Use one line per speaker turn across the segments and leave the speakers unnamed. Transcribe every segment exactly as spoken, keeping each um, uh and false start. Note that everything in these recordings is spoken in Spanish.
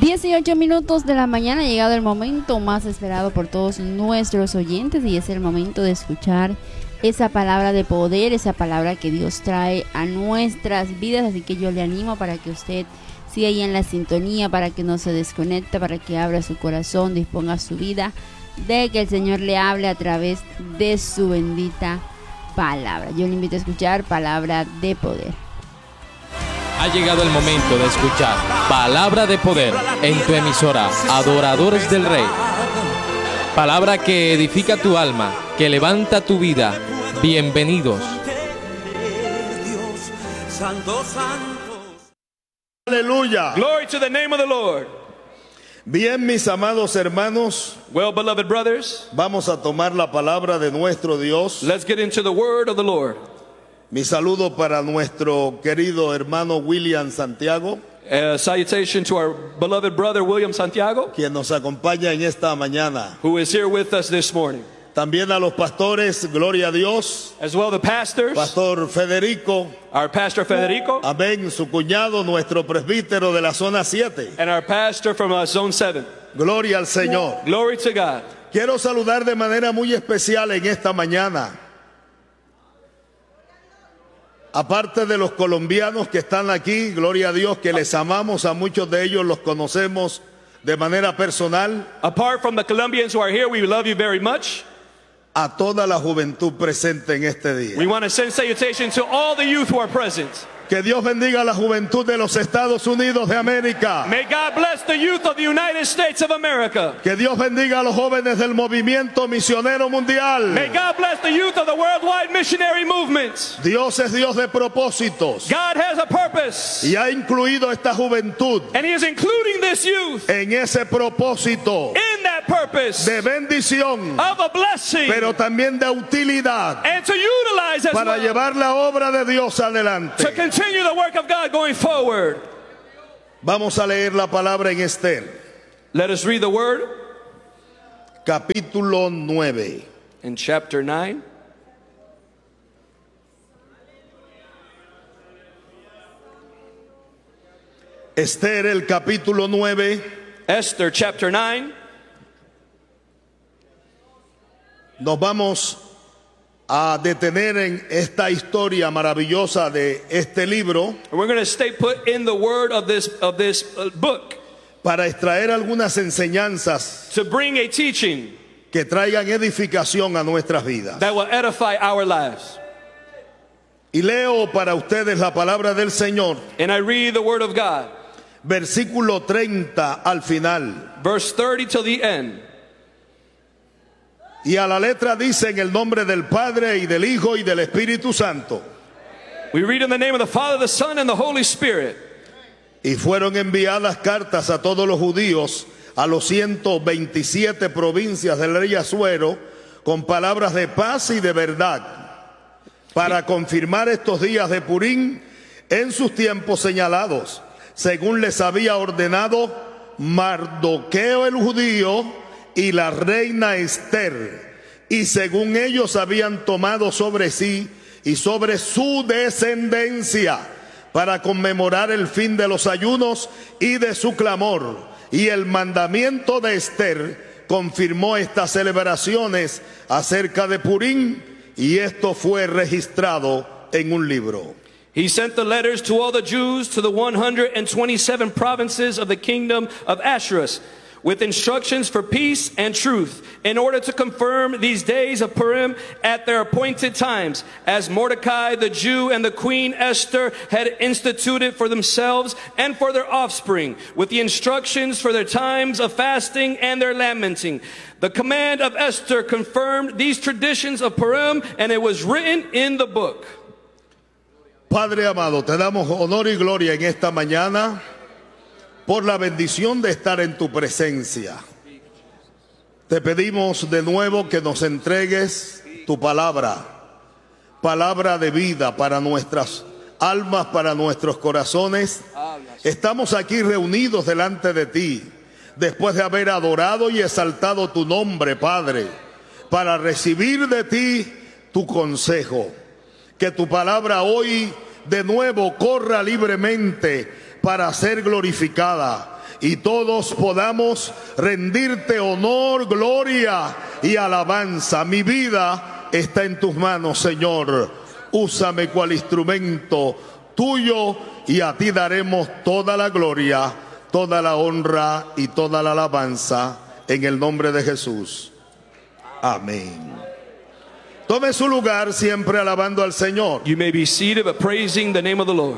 dieciocho minutos de la mañana, ha llegado el momento más esperado por todos nuestros oyentes y es el momento de escuchar esa palabra de poder, esa palabra que Dios trae a nuestras vidas. Así que yo le animo para que usted siga ahí en la sintonía, para que no se desconecte, para que abra su corazón, disponga su vida de que el Señor le hable a través de su bendita palabra. Yo le invito a escuchar palabra de poder.
Ha llegado el momento de escuchar Palabra de Poder en tu emisora Adoradores del Rey. Palabra que edifica tu alma, que levanta tu vida. Bienvenidos.
Aleluya.
Glory to the name of the Lord.
Bien, mis amados hermanos,
Well, beloved brothers,
vamos a tomar la palabra de nuestro Dios.
let's get into the word of the Lord.
Mi saludo para nuestro querido hermano William Santiago,
Uh, salutation to our beloved brother William Santiago,
quien nos acompaña en esta mañana.
who is here with us this morning.
También a los pastores, gloria a Dios,
As well the pastors,
Pastor Federico,
our pastor Federico,
amén, su cuñado, nuestro presbítero de la zona siete.
and our pastor from uh, Zone seven.
Gloria al Señor.
Glory to God.
Quiero saludar de manera muy especial en esta mañana, aparte de los colombianos que están aquí, gloria a Dios, que les amamos, a muchos de ellos los conocemos de manera personal,
Apart from the Colombians who are here, we love you very much.
a toda la juventud presente en este
We
día.
want to send salutation to all the youth who are present.
Que Dios bendiga a la juventud de los Estados Unidos de América.
May God bless the youth of the United States of America.
Que Dios bendiga a los jóvenes del movimiento misionero
May
mundial.
God bless the youth of the worldwide missionary movement.
Dios es Dios de propósitos
God has a purpose,
y ha incluido esta juventud
and He is including this youth
en ese propósito
in that purpose
de bendición,
of a blessing,
pero también de utilidad
and to utilize as
para
well,
llevar la obra de Dios
to
adelante.
continue the work of God going forward.
Vamos a leer la palabra en Esther,
Let us read the word
capítulo nueve.
in chapter nine.
Esther, el capítulo nueve.
Esther chapter nine.
Nos vamos a detener en esta historia maravillosa de este libro
And we're going to stay put in the word of this of this uh, book
para extraer algunas enseñanzas
to bring a teaching
que traigan edificación a nuestras vidas.
that will edify our lives.
Y leo para ustedes la palabra del Señor,
And I read the word of God,
versículo treinta al final.
verse thirty till the end.
Y a la letra dice: en el nombre del Padre y del Hijo y del Espíritu Santo.
We read in the name of the Father, the Son, and the Holy Spirit.
Y fueron enviadas cartas a todos los judíos, a los ciento veintisiete provincias del rey Asuero, con palabras de paz y de verdad, para confirmar estos días de Purim en sus tiempos señalados, según les había ordenado Mardoqueo el judío y la reina Esther, y según ellos habían tomado sobre sí y sobre su descendencia, para conmemorar el fin de los ayunos y de su clamor. Y el mandamiento de Esther confirmó estas celebraciones acerca de Purim, y esto fue registrado en un libro.
He sent the letters to all the Jews to the one hundred twenty-seven provinces of the kingdom of Asherus, with instructions for peace and truth, in order to confirm these days of Purim at their appointed times, as Mordecai the Jew and the Queen Esther had instituted for themselves and for their offspring, with the instructions for their times of fasting and their lamenting. The command of Esther confirmed these traditions of Purim, and it was written in the book.
Padre amado, te damos honor y gloria en esta mañana por la bendición de estar en tu presencia. Te pedimos de nuevo que nos entregues tu palabra, palabra de vida para nuestras almas, para nuestros corazones. Estamos aquí reunidos delante de ti, después de haber adorado y exaltado tu nombre, Padre, para recibir de ti tu consejo. Que tu palabra hoy de nuevo corra libremente para ser glorificada y todos podamos rendirte honor, gloria y alabanza. Mi vida está en tus manos, Señor. Úsame cual instrumento tuyo y a ti daremos toda la gloria, toda la honra y toda la alabanza en el nombre de Jesús. Amén. Tome su lugar siempre alabando al Señor.
You may be seated, but praising the name of the Lord.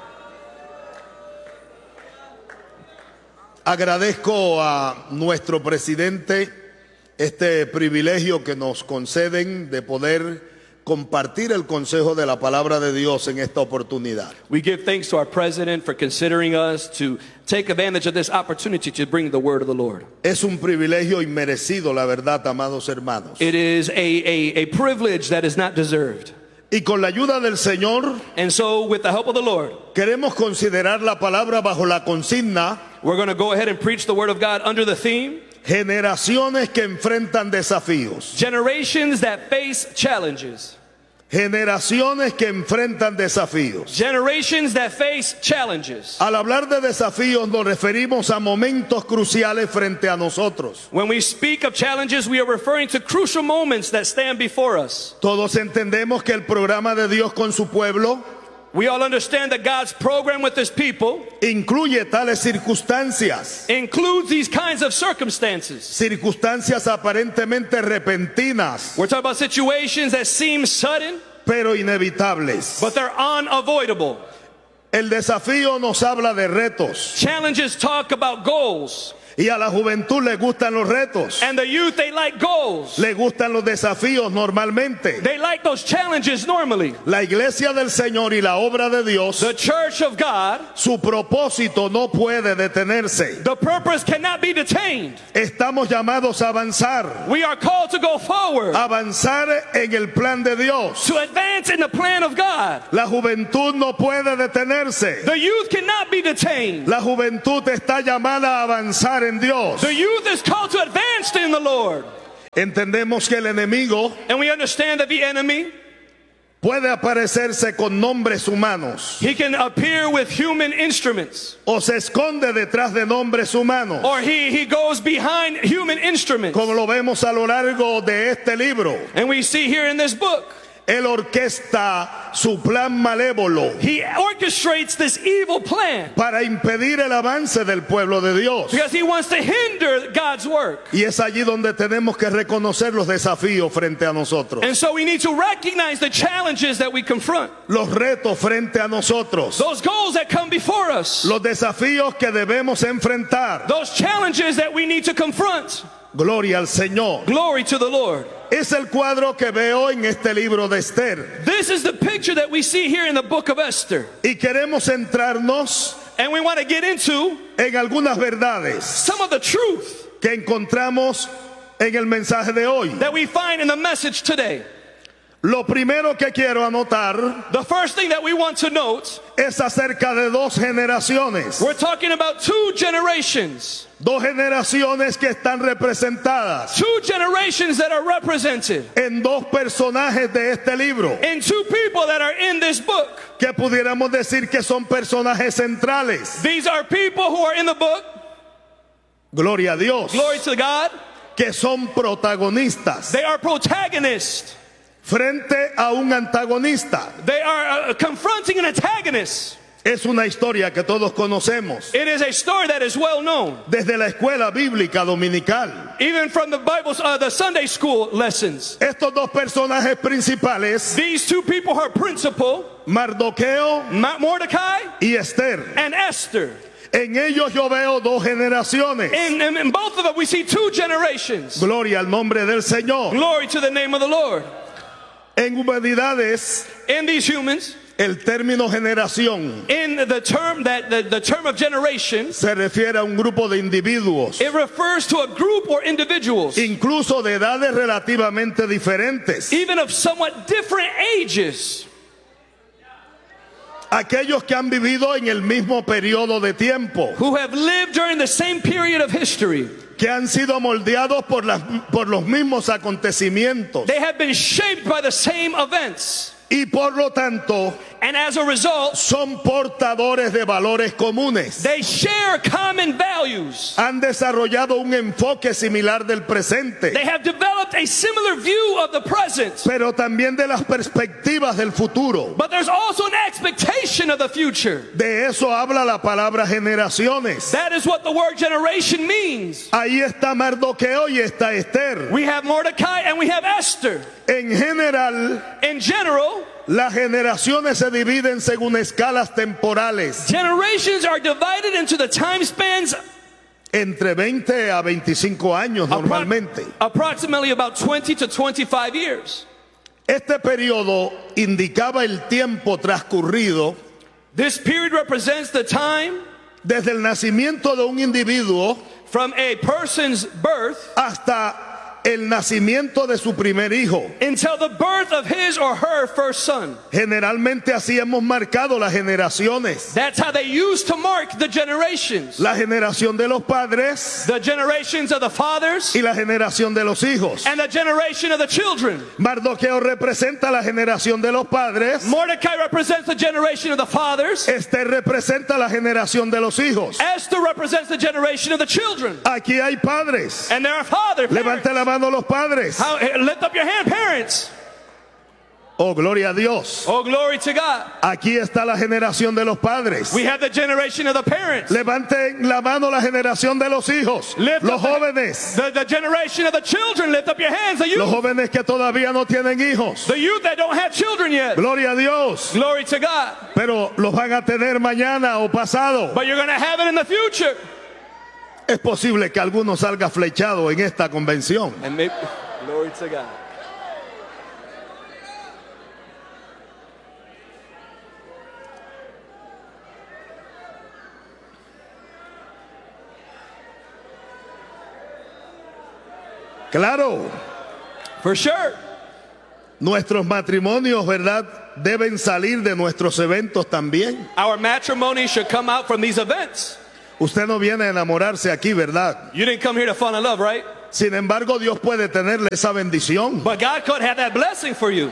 Agradezco a nuestro presidente este privilegio que nos conceden de poder compartir el consejo de la palabra de Dios en esta oportunidad.
We give thanks to our president for considering us to take advantage of this opportunity to bring the word of the Lord.
Es un privilegio inmerecido, la verdad, amados hermanos.
It is a, a, a privilege that is not deserved.
Y con la ayuda del Señor,
And so with the help of the Lord,
queremos considerar la palabra bajo la consigna
we're going to go ahead and preach the word of God under the theme,
generaciones que enfrentan desafíos.
generations that face challenges.
Generaciones que enfrentan desafíos.
Generations that face challenges.
Al hablar de desafíos nos referimos a momentos cruciales frente a nosotros.
When we speak of challenges, we are referring to crucial moments that stand before us.
Todos entendemos que el programa de Dios con su pueblo
We all understand that God's program with his people
incluye tales circunstancias,
includes these kinds of circumstances.
circunstancias aparentemente repentinas,
We're talking about situations that seem sudden,
pero inevitables.
but they're unavoidable.
El desafío nos habla de retos
Challenges talk about goals.
y a la juventud le gustan los retos,
And the youth, they like goals.
le gustan los desafíos normalmente.
They like those challenges normally.
La iglesia del Señor y la obra de Dios,
The church of God,
su propósito no puede detenerse.
the purpose cannot be detained.
Estamos llamados a avanzar,
We are called to go forward,
avanzar en el plan de Dios.
to advance in the plan of God.
La juventud no puede detenerse.
The youth cannot be detained.
La juventud está llamada a avanzar en Dios.
The youth is called to advance in the Lord.
Entendemos que el enemigo
And we understand that the enemy,
puede aparecerse con nombres humanos
he can appear with human instruments,
o se esconde detrás de nombres humanos,
or he, he goes behind human instruments.
como lo vemos a lo largo de este libro.
And we see here in this book,
Él orquesta su plan malévolo
he orchestrates this evil plan
para impedir el avance del pueblo de Dios.
because he wants to hinder God's work.
Y es allí donde tenemos que reconocer los desafíos frente a nosotros,
And so we need to recognize the challenges that we confront,
los retos frente a nosotros,
those goals that come before us,
los desafíos que debemos enfrentar.
those challenges that we need to confront.
Gloria al Señor.
Glory to the Lord.
Es el cuadro que veo en este libro de Esther.
This is the picture that we see here in the book of Esther.
Y queremos centrarnos
And we want to get into
en algunas verdades
some of the truth
que encontramos en el mensaje de hoy.
that we find in the message today.
Lo primero que quiero anotar
The first thing that we want to note,
es acerca de dos generaciones.
we're talking about two generations.
Dos generaciones que están representadas
Two generations that are represented
en dos personajes de este libro,
in two people that are in this book.
que pudiéramos decir que son personajes centrales.
These are people who are in the book,
Gloria a Dios.
glory to God.
Que son protagonistas
They are protagonists.
frente a un antagonista.
They are uh, confronting an antagonist.
Es una historia que todos conocemos
It is a story that is well known,
desde la escuela bíblica dominical.
even from the Bible's uh, the Sunday school lessons.
Estos dos personajes principales,
These two people are principal,
Mardoqueo
Ma- Mordecai
y Esther.
and Esther.
En ellos yo veo dos generaciones.
In, in, in both of them, we see two generations.
Gloria al nombre del Señor.
Glory to the name of the Lord.
En humanidades,
In these humans,
el término generación
in the term that the, the term of generation,
se refiere a un grupo de individuos,
it refers to a group or individuals,
incluso de edades relativamente diferentes.
even of somewhat different ages.
Aquellos que han vivido en el mismo periodo de tiempo,
Who have lived during the same period of history.
que han sido moldeados por, las, por los mismos acontecimientos.
They have been shaped by the same events.
y por lo tanto
And as a result,
son portadores de valores comunes.
they share common values.
Han desarrollado un enfoque similar del presente,
They have developed a similar view of the present.
pero también de las perspectivas del futuro.
But there's also an expectation of the future.
De eso habla la palabra generaciones.
That is what the word generation means.
Ahí está Mardoqueo y está Esther.
We have Mordecai and we have Esther.
En general,
In general,
las generaciones se dividen según escalas temporales,
generations are divided into the time spans
entre veinte a veinticinco años
appro-
normalmente.
approximately about twenty to twenty-five years.
Este periodo indicaba el tiempo transcurrido
This period represents the time
desde el nacimiento de un individuo
from a person's birth
hasta el nacimiento de su primer hijo.
until the birth of his or her first son.
Generalmente así hemos marcado las generaciones.
That's how they used to mark the generations.
La generación de los padres
The generations of the fathers
y la generación de los hijos.
and the generation of the children.
Mardoqueo representa la generación de los padres.
Mordecai represents the generation of the fathers.
Esther representa la generación de los hijos.
Esther represents the generation of the children.
Aquí hay padres.
And there are father
Levante
parents.
la mano los padres.
How, lift up your hand, parents.
Oh, gloria a Dios.
Oh, glory to God.
Aquí está la generación de los padres.
We have the generation of the parents.
Levanten la mano la generación de los hijos.
Lift
Los
up the-
jóvenes.
The, the generation of the children. Lift up your hands. The
Los
youth.
jóvenes que todavía no tienen hijos.
The youth that don't have children yet.
Gloria a Dios.
Glory to God.
Pero los van a tener mañana o pasado.
But you're going to have it in the future.
Es posible que alguno salga flechado en esta convención.
And maybe, glory to God.
Claro,
For sure.
nuestros matrimonios, ¿verdad? Deben salir de nuestros eventos también.
Our matrimony should come out from these events.
Usted no viene a enamorarse aquí, ¿verdad?
You didn't come here to fall in love, right?
Sin embargo, Dios puede tenerle esa bendición.
But God could have that blessing for you.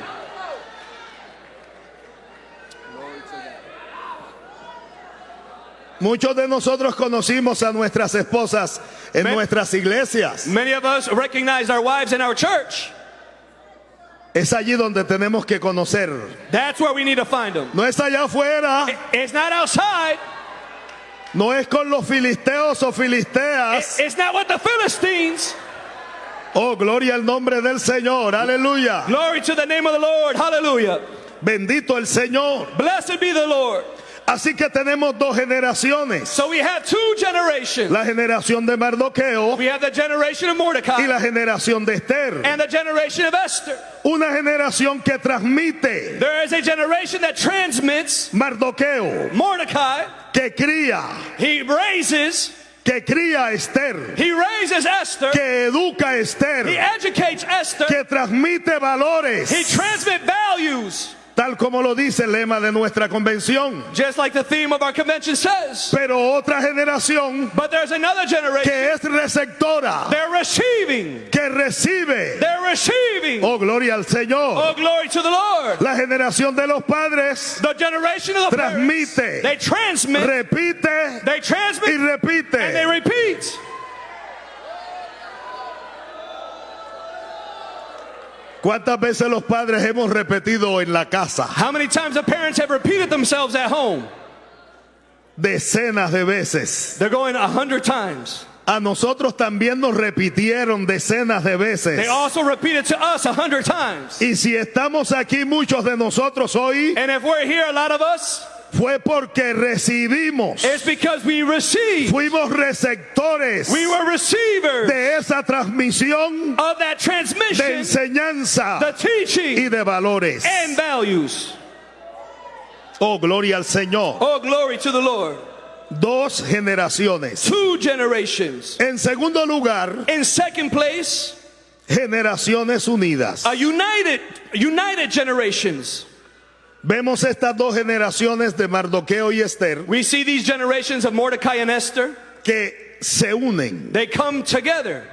Muchos de nosotros conocimos a nuestras esposas en
Me-
nuestras iglesias.
Many of us recognized our wives in our church.
Es allí donde tenemos que conocer.
That's where we need to find them.
No es allá afuera.
It's not outside.
No es con los filisteos o filisteas.
It's not with the Philistines.
Oh, gloria al nombre del Señor. Aleluya.
Glory to the name of the Lord. Hallelujah.
Bendito el Señor.
Blessed be the Lord.
Así que tenemos dos generaciones.
So we have two generations.
La generación de Mardoqueo
We have the generation of
y
Mordecai
la generación de Esther.
and the generation of Esther.
Una generación que transmite.
There is a generation that transmits.
Mardoqueo,
Mordecai,
que cría,
he raises,
que cría a Esther,
he raises Esther,
que educa a
he
Esther,
educates Esther,
que transmite valores,
he transmits values,
tal como lo dice el lema de nuestra convención.
just like the theme of our convention says.
Pero otra generación
But there's another generation.
que es receptora,
They're receiving.
que recibe.
They're receiving.
Oh, gloria al
Oh,
Señor.
glory to the Lord.
La generación de los padres
The generation of the parents,
transmite,
they transmit,
repite
they
y
transmit, and they
repite.
repeat.
¿Cuántas veces los padres hemos repetido en la casa?
How many times the parents have repeated themselves at home?
Decenas de veces.
They're going a hundred times.
A nosotros también nos repitieron decenas de
They
veces.
also repeated to us a hundred times.
Y si estamos aquí muchos de nosotros hoy,
And if we're here, a lot of us,
fue porque recibimos,
it's because we received.
fuimos receptores
We were receivers
de esa transmisión
of that
de
transmission,
enseñanza
the teaching,
y de valores.
and values.
Oh, gloria al Señor.
Oh, glory to the Lord.
Dos generaciones.
Two generations.
En segundo lugar,
In second place,
generaciones unidas.
a united, united generations.
Vemos estas dos generaciones de Mardoqueo y Esther
We see these generations of Mordecai and Esther.
que se unen.
They come together.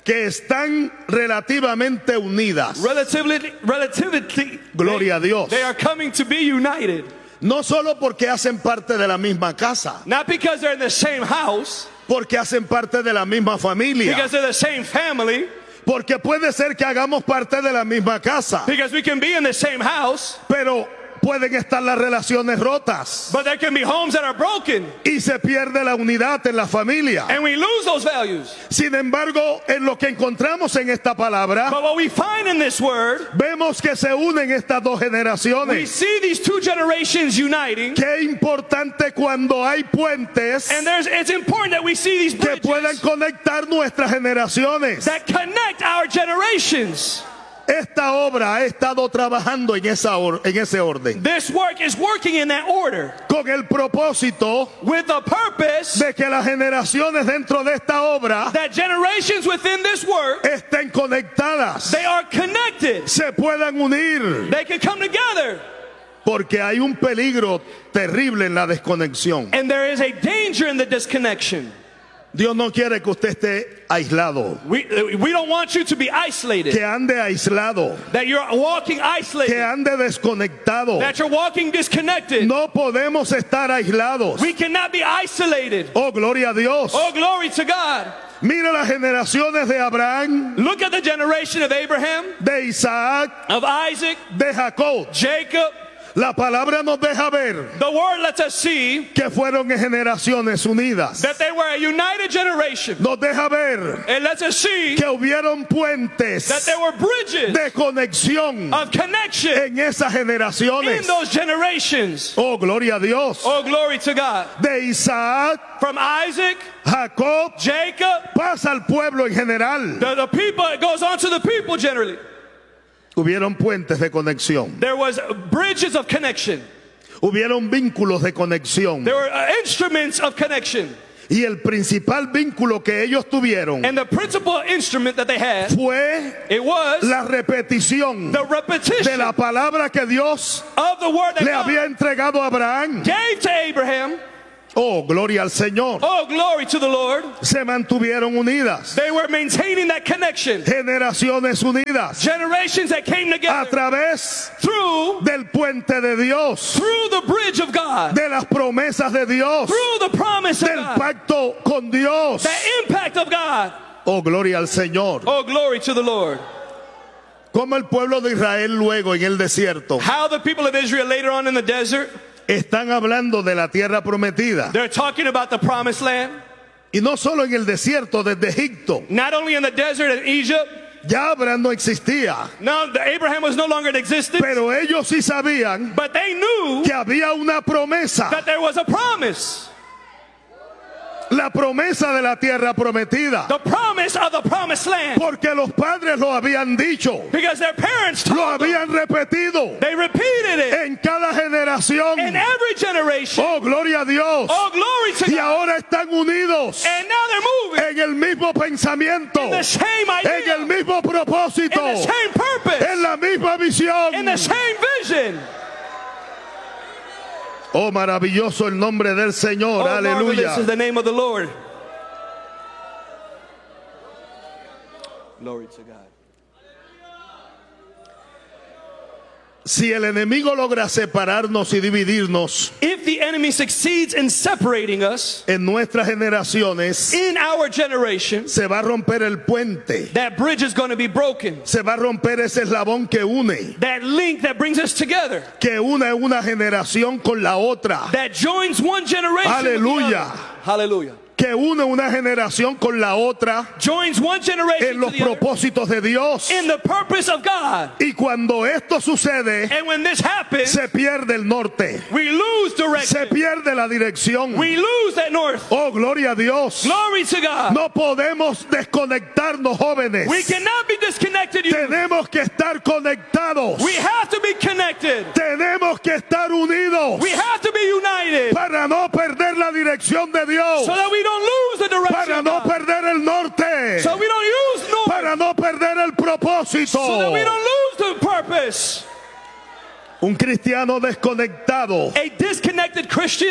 que están relativamente unidas.
Relatively, relatively,
Gloria a Dios.
they are coming to be united.
No solo porque hacen parte de la misma casa,
Not because they're in the same house,
porque hacen parte de la misma familia,
because they're the same family,
porque puede ser que hagamos parte de la misma casa,
because we can be in the same house,
pero pueden estar las relaciones rotas
but there can be homes that are broken,
y se pierde la unidad en la familia.
and we lose those values.
Sin embargo, en lo que encontramos en esta palabra,
But what we find in this word,
vemos que se unen estas dos
we
generaciones.
see these two generations uniting,
Qué importante cuando hay puentes
and there's, it's important that we see these
que puedan
bridges
conectar nuestras generaciones.
that connect our generations.
Esta obra ha estado trabajando en, esa or- en ese orden,
This work is working in that order
con el propósito
with the purpose
de que las generaciones dentro de esta obra
that generations within this work,
estén conectadas,
they are connected.
se puedan unir,
They can come together.
porque hay un peligro terrible en la desconexión.
And there is a danger in the disconnection.
Dios no quiere que usted esté aislado,
We, we don't want you to be isolated,
que ande aislado,
that you're walking
que
isolated,
ande desconectado.
that you're walking disconnected.
No podemos estar aislados.
We cannot be isolated.
Oh, gloria a Dios.
Oh, glory to God.
Mira las generaciones de Abraham,
Look at the generation of Abraham,
de Isaac,
of Isaac,
de Jacob.
Jacob.
La palabra nos deja ver
The word lets us see
que fueron en generaciones unidas.
that they were a united generation.
Nos deja ver
It lets us see
que hubieron puentes
that there were bridges
de conexión
of connection
en esas generaciones.
in those generations.
Oh, gloria a Dios.
Oh, glory to God.
De Isaac,
From Isaac,
Jacob,
Jacob,
pasa al pueblo en general.
the, the people, it goes on to the people generally.
Hubieron puentes de conexión.
There was bridges of connection.
Hubieron vínculos de conexión.
There were uh, instruments of connection.
Y el principal vínculo que ellos tuvieron
And the principal instrument that they had,
fue
it was
la repetición
the
de
repetition
la palabra que Dios
of the word that
le
God
había entregado a Abraham.
gave to Abraham.
Oh, gloria al Señor.
Oh, glory to the Lord.
Se mantuvieron unidas.
They were maintaining that connection.
Generaciones unidas
Generations that came
a
together
través
through,
del puente de Dios,
through the bridge of God,
de las promesas de Dios,
through the promise of
del
God,
pacto con Dios.
the impact of God.
Oh, gloria al Señor.
Oh, glory to the Lord.
Como el pueblo de Israel luego en el desierto
How the people of Israel later on in the desert,
están hablando de la tierra prometida.
they're talking about the promised land.
Y no solo en el desierto desde Egipto.
Not only in the desert in Egypt.
Ya Abraham no existía.
No, the Abraham was no longer in existence.
Pero ellos sí sabían
But they knew
que había una promesa.
that there was a promise.
La promesa de la tierra prometida.
The promise of the promised land.
Porque los padres lo habían dicho.
Because their parents
Lo
told them.
habían repetido.
They repeated it
En cada generación.
in every generation.
Oh, gloria a Dios.
Oh, glory to
Y
God.
ahora están unidos
And now they're moving
en el mismo pensamiento,
in the same
en
idea,
el mismo propósito,
in the same purpose,
en la misma visión.
in the same vision.
Oh, maravilloso el nombre del Señor.
Oh, marvelous is
Aleluya.
the name of the Lord. Glory to God.
Si el enemigo logra separarnos y dividirnos
If the enemy succeeds in separating us
en nuestras generaciones,
in our generation,
se va a romper el puente.
that bridge is going to be broken.
Se va a romper ese eslabón que une,
That link that brings us together,
que une una generación con la otra,
that joins one generation with the
Aleluya.
other. Hallelujah.
que une una generación con la otra
Joins one generation
en
to
los
the other
propósitos de Dios.
in the purpose of God.
Y cuando esto sucede,
And when this happens,
se pierde el norte,
we lose
se
direction.
pierde la dirección.
We lose that north.
Oh, gloria a Dios.
Glory to God.
No podemos desconectarnos, jóvenes.
We cannot be disconnected. You.
Tenemos que estar conectados.
We have to be connected.
Tenemos que estar unidos
We have to be united
para no perder la dirección de Dios,
so that we don't lose the direction
para
of
no
God.
perder el norte,
So we don't use north.
para no perder el propósito.
So that we don't lose the purpose.
Un cristiano desconectado
A disconnected Christian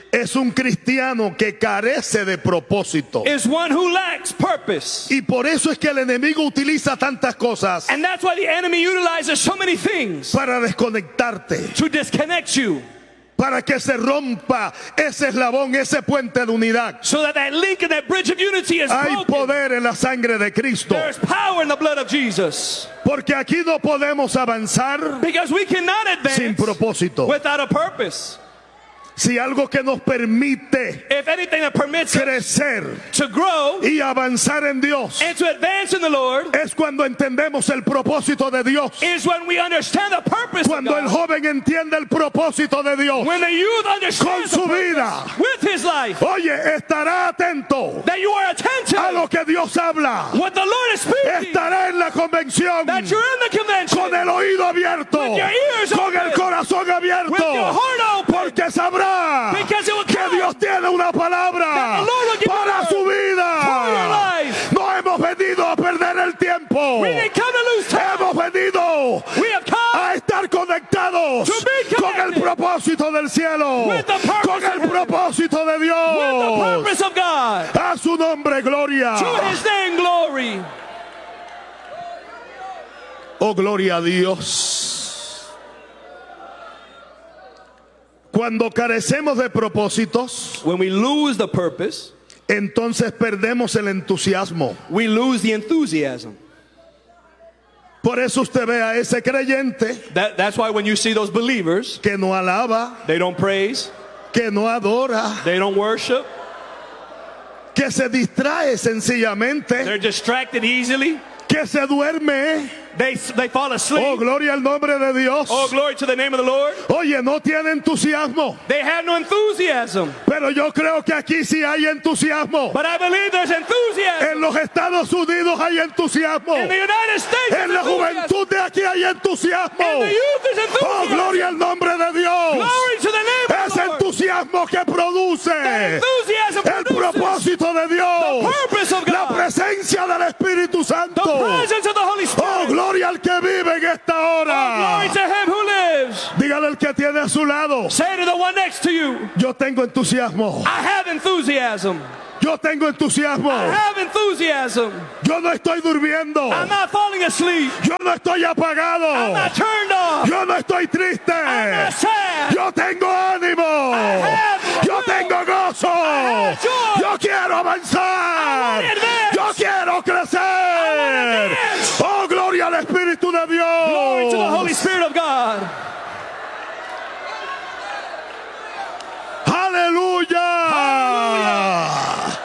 es un cristiano que carece de propósito.
is one who lacks purpose.
Y por eso es que el enemigo utiliza tantas cosas
And that's why the enemy utilizes so many things
para desconectarte,
to disconnect you,
para que se rompa ese eslabón, ese puente de unidad.
so that that link and that bridge of unity is
Hay
broken.
poder en la sangre de Cristo,
There's power in the blood of Jesus.
porque aquí no podemos avanzar
Because we cannot
sin
advance
propósito.
without a purpose.
Si algo que nos permite
If anything that permits us
crecer
to grow
y avanzar en Dios
and to advance in the Lord
es cuando entendemos el propósito de Dios.
is when we understand the purpose of
Cuando el
God.
joven entiende el propósito de Dios
When the youth
con
understands the
su vida.
purpose with his life,
Oye, estará atento
that you are attentive
a lo que Dios habla.
what the Lord is speaking,
Estará en la convención
that you're in the convention
con el oído abierto,
with your ears
con el
open,
corazón
with your
abierto,
heart open,
porque sabrá
because it will
que
come
Dios tiene una
that
palabra
the Lord will give you
para
a
su
word
vida.
for your life.
No hemos venido a perder el tiempo.
We didn't come to lose time.
Hemos venido
We have come
a estar conectados
to be
con el
connected
propósito del cielo,
with the purpose
con el
of heaven,
propósito de
with the
Dios.
purpose of God.
A su nombre, gloria.
To his name, glory.
Oh, gloria a Dios. Cuando carecemos de propósitos,
When we lose the purpose,
entonces perdemos el entusiasmo.
we lose the enthusiasm.
Por eso usted ve a ese creyente
That, that's why when you see those believers,
que no alaba,
they don't praise,
que no adora,
they don't worship,
que se distrae sencillamente,
they're distracted easily,
que se duerme.
they, they fall asleep.
Oh, gloria al nombre de Dios.
Oh, glory to the name of the Lord.
Oye, no tiene entusiasmo,
They have no enthusiasm.
pero yo creo que aquí sí hay entusiasmo.
But I believe there's enthusiasm.
En los Estados Unidos hay entusiasmo.
In the United States,
En la
there's enthusiasm.
juventud de aquí hay entusiasmo.
In the youth, there's
Oh,
enthusiasm.
gloria al nombre de Dios.
Glory to the name of
Ese
the Lord.
entusiasmo que produce
Enthusiasm
el
produces
propósito de Dios,
the purpose of
la
God,
presencia del Espíritu
the
Santo.
presence of the Holy
Oh,
Spirit.
gloria al que vive en esta
Oh,
hora.
glory to him who lives.
Dígale al que tiene a su lado:
Say to the one next to you,
yo tengo entusiasmo.
I have enthusiasm.
Yo tengo entusiasmo.
I have enthusiasm.
Yo no estoy durmiendo.
I'm not falling asleep.
Yo no estoy
I'm
apagado.
not turned off.
Yo no estoy triste.
I'm not sad.
Yo tengo ánimo.
have
Yo
will.
tengo gozo.
have joy.
Yo quiero avanzar.
I wanna advance.
Yo quiero crecer.
advance.
Oh, gloria al Espíritu de Dios.
Glory to the Holy Spirit of God.
Aleluya.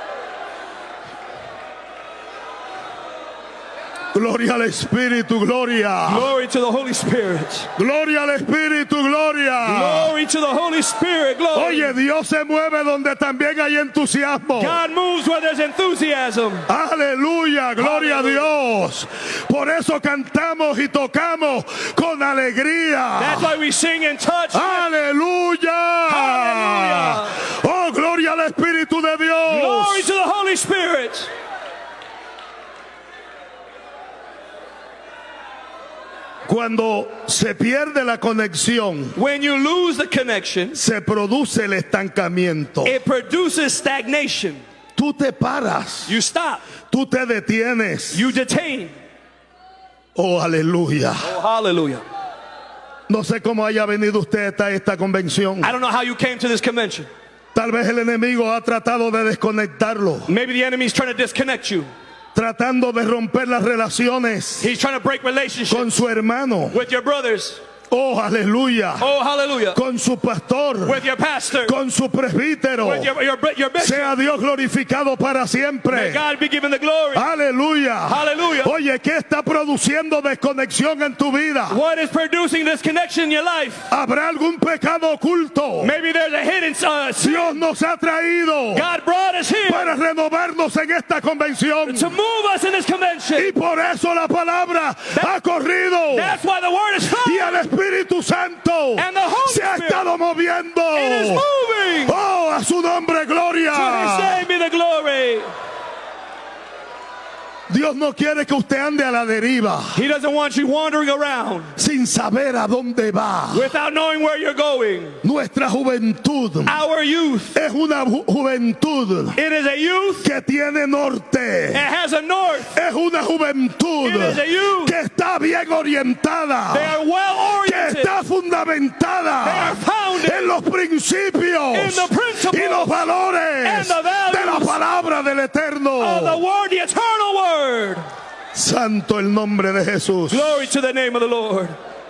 Gloria al Espíritu, gloria.
Glory to the Holy Spirit.
Gloria al Espíritu, gloria.
Glory to the Holy Spirit. Glory.
Oye, Dios se mueve donde también hay entusiasmo.
God moves where there's enthusiasm.
Aleluya, gloria a Dios. Por eso cantamos y tocamos con alegría.
That's why we sing and touch.
Aleluya.
Aleluya.
Oh, gloria al Espíritu de Dios.
Glory to the Holy Spirit.
Cuando se pierde la conexión,
When you lose the connection,
se produce el estancamiento.
it produces stagnation.
Tú te paras,
You stop.
tú te detienes.
You detain.
Oh, aleluya.
Oh, hallelujah.
No sé cómo haya venido usted a esta convención.
I don't know how you came to this convention.
Tal vez el enemigo ha tratado de desconectarlo,
Maybe the enemy's trying to disconnect you.
tratando de romper las relaciones
He's trying to break relationships
con su hermano.
with your brothers.
Oh, aleluya.
Oh, hallelujah.
Con su pastor,
With your pastor.
con su presbítero.
With your, your, your bishop.
Sea Dios glorificado para
May
siempre.
God be given the glory.
Aleluya.
Hallelujah.
Oye, ¿qué está produciendo desconexión en tu vida?
What is producing this connection in your life?
¿Habrá algún pecado oculto?
Maybe there's a hidden uh, sin.
Dios nos ha traído
God brought us here
para renovarnos en esta convención.
to move us in this convention.
Y por eso la palabra ha corrido.
That's why the word is
Y
flowing.
el Espíritu Santo
And the Holy
se ha
Spirit,
estado moviendo.
it is moving.
Oh, a su nombre,
To his
gloria.
name be the glory.
Dios no quiere que usted ande a la deriva
He doesn't want you wandering around
sin saber a dónde va.
without knowing where you're going.
Nuestra juventud
Our youth,
es una ju- juventud
it is a youth
que tiene norte.
that has a north.
Es una juventud
It is a youth.
que está bien orientada,
They are well
que
oriented.
está fundamentada
They are founded
en los principios
in the principles
y los valores
and the values
de la palabra del
of the
Eterno.
word, the eternal word.
Santo el nombre de Jesús.
Glory to the name of the Lord.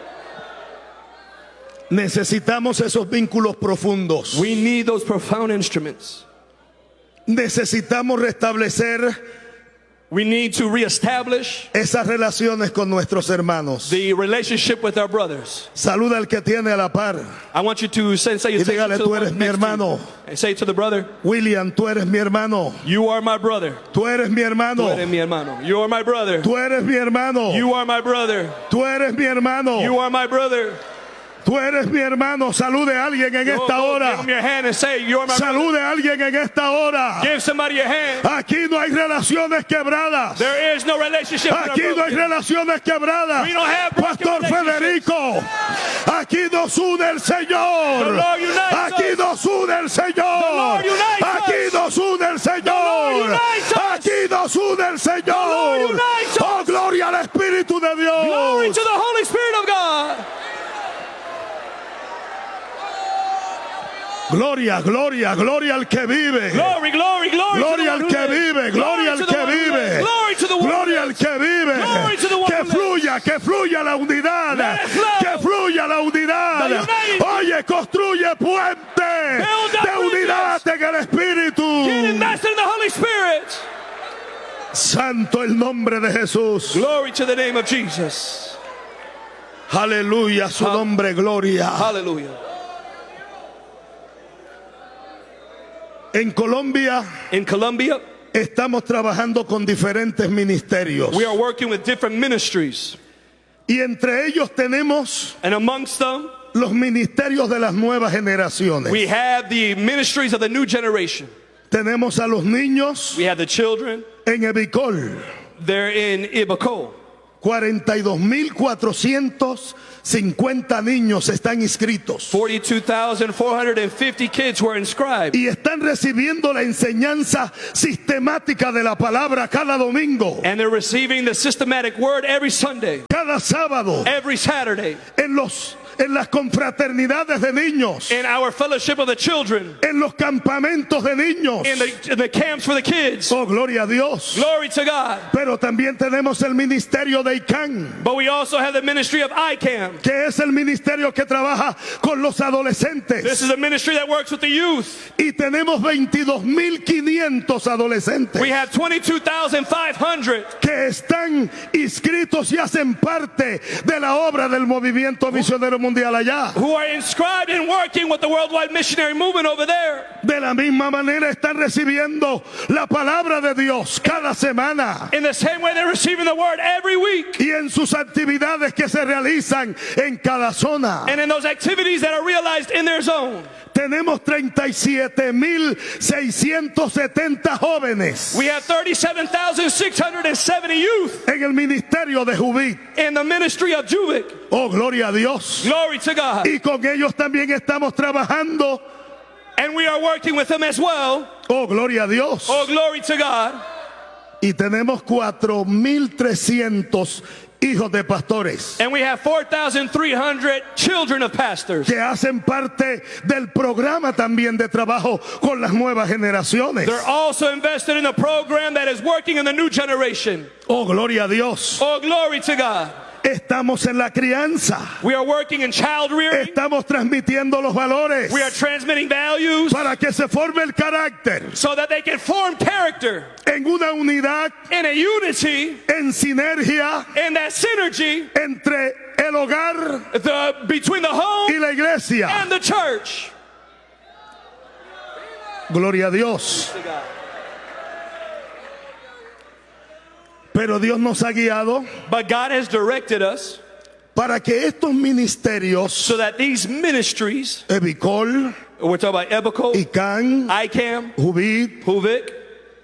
Necesitamos esos vínculos profundos.
We need those profound instruments.
Necesitamos restablecer
We need to reestablish
esas relaciones con nuestros hermanos.
the relationship with our brothers.
Saluda al que tiene a la par
I want you to say, say,
y
say
dígale,
to the
tú
one
eres mi
next to you.
hermano.
And say to the brother,
William, tú eres mi hermano.
you are my brother.
Tú eres mi
Tú
hermano.
eres mi hermano. You are my brother.
Tú eres mi hermano.
You are my brother.
Tú eres mi hermano.
You are my brother.
Tú eres mi hermano. Salude a alguien en
Go,
esta
go,
hora.
give him your hand and say, you are my brother.
Salude a alguien en esta hora.
Give somebody your hand.
Aquí no hay relaciones quebradas.
There is no relationship. that are
Aquí no hay
broken.
relaciones quebradas.
We don't have broken
Pastor
relationships.
Federico, aquí nos une el Señor.
The Lord unites
Aquí
us.
nos une el Señor.
The Lord unites
Aquí
us.
nos une el
Lord
Señor.
unites us.
Aquí nos une el
Lord
Señor.
unites
Oh,
us.
gloria al Espíritu de
Glory
Dios.
to the Holy Spirit of God.
Gloria, gloria, gloria al que vive.
Glory, glory, glory
Gloria
to
al
the one
que
who lives.
vive, gloria al
Glory to the
que
one who
vive.
lives. Glory to the one who
Gloria al
lives.
que vive.
Glory to the one
Que
who lives.
fluya, que fluya la unidad.
Let it flow.
Que fluya la unidad.
The united-
Oye, construye puente
Build up
de unidad
bridges.
en el Espíritu.
Get invested in the Holy Spirit.
Santo el nombre de Jesús.
Glory to the name of Jesus.
Aleluya, su
Ha-
nombre, gloria.
Hallelujah.
En Colombia
In Colombia,
estamos trabajando con diferentes ministerios.
we are working with different ministries.
Y entre ellos tenemos
And amongst them,
los ministerios de las nuevas generaciones.
we have the ministries of the new generation.
Tenemos a los niños
We have the children.
en Ebicol,
They're in Ibacol.
cuarenta y dos mil cuatrocientos cincuenta niños están inscritos
forty-two thousand four hundred fifty kids were inscribed.
y están recibiendo la enseñanza sistemática de la palabra cada domingo,
And they're receiving the systematic word every Sunday,
cada sábado,
every Saturday,
en los en las confraternidades de niños,
in our fellowship of the children,
en los campamentos de niños.
in the, in the camps for the kids.
Oh, gloria a Dios.
Glory to God.
Pero también tenemos el ministerio de I C A N,
But we also have the ministry of I CAM.
que es el ministerio que trabaja con los adolescentes.
This is a ministry that works with the youth.
Y tenemos veintidós mil quinientos adolescentes
We have twenty-two thousand five hundred
que están inscritos y hacen parte de la obra del movimiento misionero mundial allá.
who are inscribed and working with the worldwide missionary movement over there.
De la misma manera están recibiendo la palabra de Dios cada semana
In the same way they're receiving the word every week.
y en sus actividades que se realizan en cada zona.
And in those activities that are realized in their zone.
Tenemos treinta y siete mil seiscientos setenta jóvenes
We have thirty-seven thousand six hundred seventy youth
en el ministerio de Jubit.
in the ministry of Juvik.
Oh, gloria a Dios.
Glory to God.
Y con ellos también estamos trabajando.
And we are working with them as well.
Oh, gloria a Dios.
Oh, glory to God.
Y tenemos cuatro mil trescientos hijos de pastores
And we have four thousand three hundred children of pastors.
que hacen parte del programa también de trabajo con las nuevas generaciones.
They're also invested in a program that is working in the new generation.
Oh, gloria a Dios.
Oh, glory to God.
Estamos en la crianza.
We are working in child rearing.
Estamos transmitiendo los valores
We are transmitting values
para que se forme el carácter
so that they can form character
en una unidad,
in a unity,
en sinergia
in that synergy
entre el hogar
the, between the
y
home
la iglesia.
and the church.
Gloria a Dios. Pero Dios nos ha guiado
But God has directed us
para que estos ministerios,
so that these ministries,
Ebicol,
we're talking about Ebicol,
I C A N,
I CAM,
Jubit,
Huvik,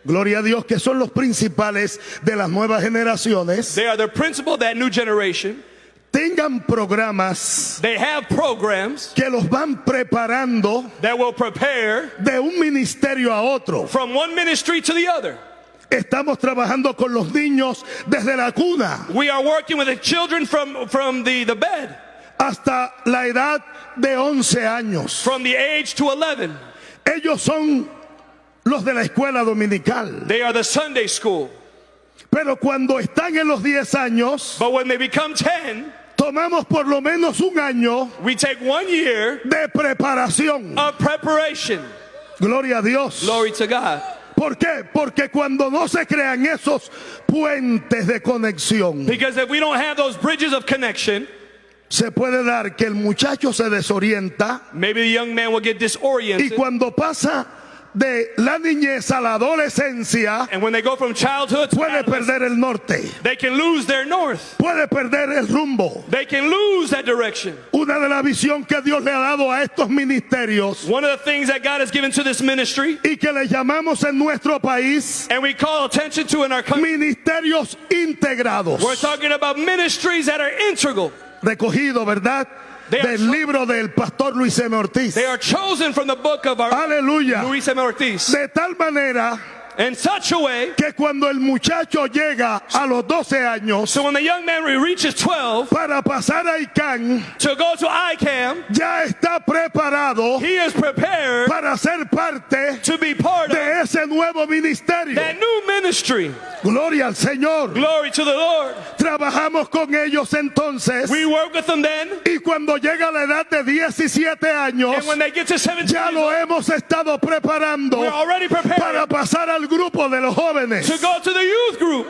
Gloria a Dios, que son los principales de las nuevas generaciones,
They are the principal of that new generation.
tengan programas
They have programs
que los van preparando
that will prepare
de un ministerio a otro.
from one ministry to the other.
Estamos trabajando con los niños desde la cuna
We are working with the children from, from the, the bed,
hasta la edad de once años.
from the age to eleven.
Ellos son los de la escuela dominical.
They are the Sunday school.
Pero cuando están en los diez años,
But when they become ten,
tomamos por lo menos un año
we take one year
de preparación.
of preparation.
Gloria a Dios.
Glory to God.
¿Por qué? Porque cuando no se crean esos puentes de conexión,
Because if we don't have those bridges of connection,
se puede dar que el muchacho se desorienta
maybe the young man will get
y
disoriented.
cuando pasa de la niñez a la adolescencia,
And when they go from childhood to
puede
adolescence,
perder el norte,
they can lose their north.
puede perder el rumbo.
They can lose that direction.
Una de las visiones que Dios le ha dado a estos ministerios
One of the things that God has given to this ministry,
y que le llamamos en nuestro país
and we call attention to in our country,
ministerios integrados,
we're talking about ministries that are integral.
recogido, ¿verdad?
They are
Del libro del pastor Luis M. Ortiz.
They are chosen from the book of our
Aleluya.
Luis M. Ortiz
De tal manera
in such a way
que cuando el muchacho llega a los doce años
so when the young man reaches twelve
para pasar a I C A N,
to go to I C A M,
ya está preparado
he is prepared
para ser parte
to be part of
de ese nuevo ministerio.
that new ministry.
Gloria al Señor.
Glory to the Lord.
Trabajamos con ellos entonces
We work with them then,
y cuando llega la edad de diecisiete años
and when they get to seventeen,
ya lo hemos estado preparando
we're already prepared
para pasar al grupo de los jóvenes.
to go to the youth group.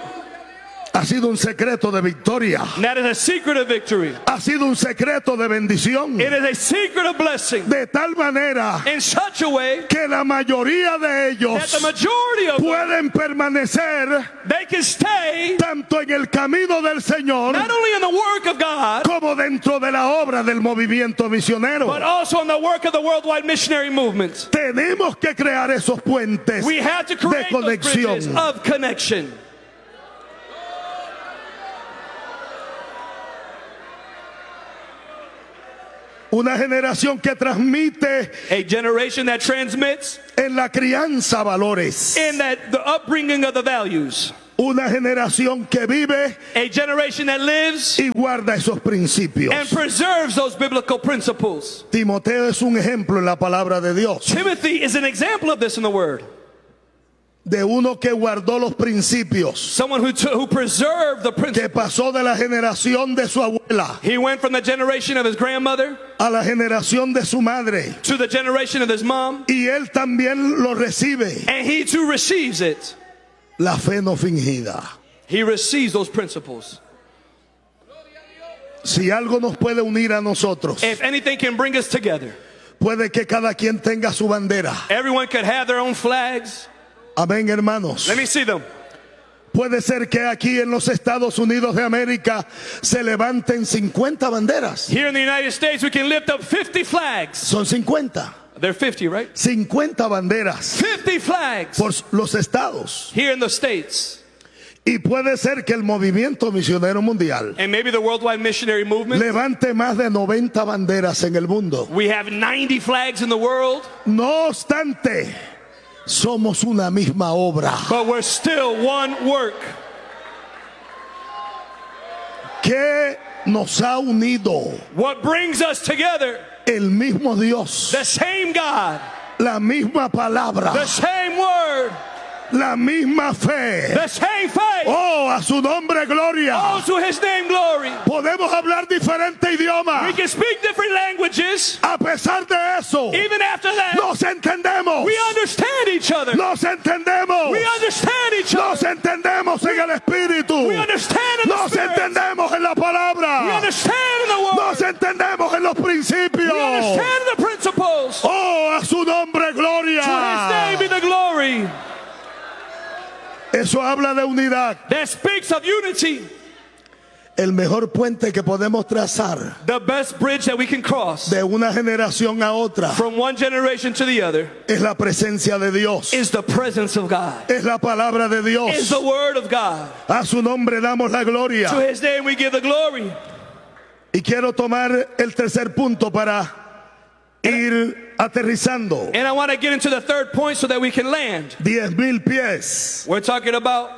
Ha sido un secreto de victoria.
And that is a secret of victory.
Ha sido un secreto de bendición.
It is a secret of blessing
De tal manera
in such a way
que la mayoría de
that the
ellos
majority of them,
pueden permanecer
they can stay
tanto en el camino del Señor
not only in the work of God,
como dentro de la obra del movimiento misionero.
but also in the work of the worldwide missionary movement.
Tenemos que crear esos puentes
We have to
de
create those bridges
conexión.
of connection.
Una generación que transmite
A generation that transmits
en la crianza valores.
in that the upbringing of the values.
Una generación que vive
A generation that lives
y guarda esos principios.
and preserves those biblical principles.
Timoteo es un ejemplo en la palabra de Dios,
Timothy is an example of this in the Word.
de uno que guardó los principios,
Someone who, t- who preserved the
que
principles.
pasó de la generación de su abuela
He went from the generation of his grandmother
a la generación de su madre,
to the generation of his mom,
y él también lo recibe.
and he too receives it.
La fe no fingida.
He receives those principles.
Si algo nos puede unir a nosotros,
If anything can bring us together,
puede que cada quien tenga su bandera.
everyone could have their own flags.
Amén, hermanos.
Let me see them.
Puede ser que aquí en los Estados Unidos de América se levanten cincuenta banderas.
Here in the United States, we can lift up fifty flags.
Son cincuenta.
They're fifty, right?
cincuenta banderas
fifty flags
por los estados.
here in the States.
Y puede ser que el movimiento misionero mundial
And maybe the worldwide missionary movement.
levante más de noventa banderas en el mundo.
We have ninety flags in the world,
No obstante, somos una misma obra.
but we're still one work.
¿Qué nos ha unido?
What brings us together?
El mismo Dios,
The same God,
la misma palabra,
the same word,
la misma fe.
the same faith.
Oh, a su nombre gloria.
All to his name glory.
Podemos hablar diferente idioma.
We can speak different languages.
A pesar de eso,
Even after that,
nos entendemos.
we understand each other.
Nos entendemos.
We understand each
Nos
other.
entendemos en el Espíritu.
We understand in the
Nos
Spirit.
entendemos en la
We
palabra.
understand in the word.
Nos entendemos en los
We
principios.
understand the principles.
Oh, a su nombre
To his
gloria.
name be the glory.
Eso habla de unidad.
That speaks of unity.
El mejor puente que podemos trazar
The best bridge that we can cross
de una generación a otra
from one generation to the other
es la presencia de Dios,
is the presence of God,
es la palabra de
is
Dios.
the word of God.
A su nombre damos la
To
gloria.
his name we give the glory.
Y quiero tomar el tercer punto para ir aterrizando.
And I want to get into the third point so that we can land.
Diez mil pies.
We're talking about,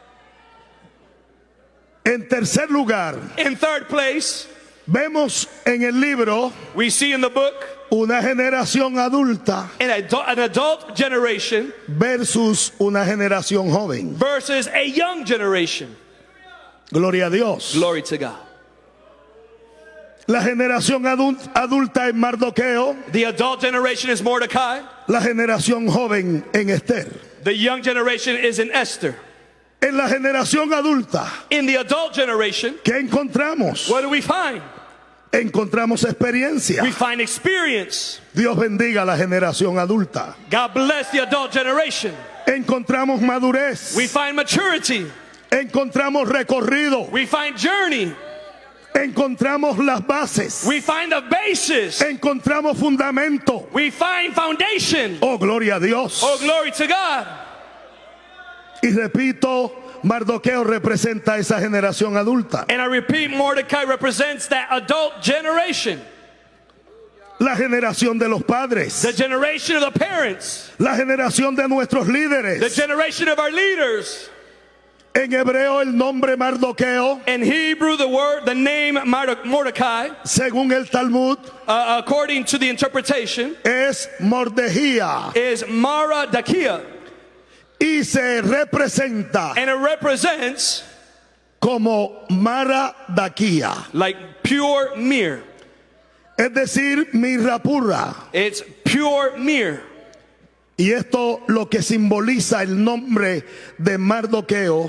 En tercer lugar,
in third place,
vemos en el libro
we see in the book
una generación adulta
an adult, an adult generation
versus una generación joven.
versus a young generation.
Gloria a Dios.
Glory to God.
La generación adul- adulta en Mardoqueo,
The adult generation is Mordecai.
la generación joven en Esther.
The young generation is in Esther.
En la generación adulta,
In the adult generation,
¿qué encontramos?
what do we find?
Encontramos experiencia.
We find experience.
Dios bendiga a la generación adulta.
God bless the adult generation.
Encontramos madurez.
We find maturity.
Encontramos recorrido.
We find journey.
Encontramos las bases.
We find the basis.
Encontramos fundamento.
We find foundation.
Oh, gloria a Dios.
Oh, glory to God.
Y repito, Mardoqueo representa esa generación adulta.
And I repeat, Mordecai represents that adult generation.
La generación de los padres.
The generation of the parents.
La generación de nuestros
The
líderes.
generation of our leaders.
En hebreo el nombre Mardoqueo,
In Hebrew, the word, the name Mordecai,
según el Talmud,
uh, according to the interpretation,
es Mordejía.
is Mara Dakia.
Y se representa
And it represents
como Mara Daquía.
like pure myrrh.
Es decir, mirra pura.
It's pure myrrh.
Y esto lo que simboliza el nombre de Mardoqueo